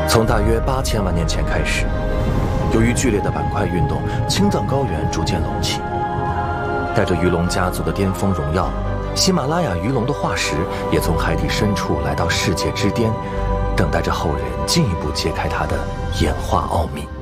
从大约8000万年前开始，由于剧烈的板块运动，青藏高原逐渐隆起。带着鱼龙家族的巅峰荣耀，喜马拉雅鱼龙的化石也从海底深处来到世界之巅，等待着后人进一步揭开它的演化奥秘。